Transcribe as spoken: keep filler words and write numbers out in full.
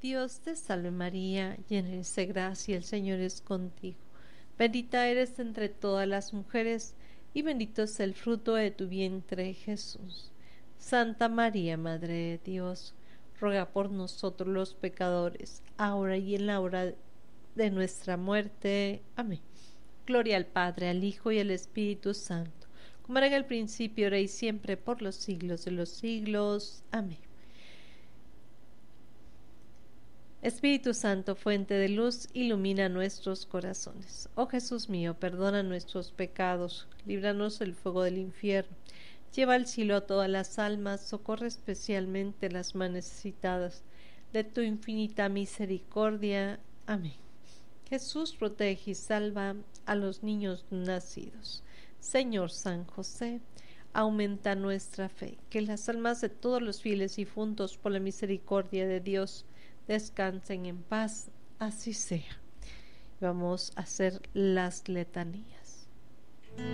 Dios te salve María, llena eres de gracia, el Señor es contigo. Bendita eres entre todas las mujeres, y bendito es el fruto de tu vientre, Jesús. Santa María, Madre de Dios, ruega por nosotros los pecadores, ahora y en la hora de nuestra muerte. Amén. Gloria al Padre, al Hijo y al Espíritu Santo, como era en el principio, ahora y siempre, por los siglos de los siglos. Amén. Espíritu Santo, fuente de luz, ilumina nuestros corazones. Oh Jesús mío, perdona nuestros pecados, líbranos del fuego del infierno, lleva al cielo a todas las almas, socorre especialmente las más necesitadas de tu infinita misericordia. Amén. Jesús, protege y salva a los niños nacidos. Señor San José, aumenta nuestra fe, que las almas de todos los fieles difuntos por la misericordia de Dios descansen en paz, así sea. Vamos a hacer las letanías.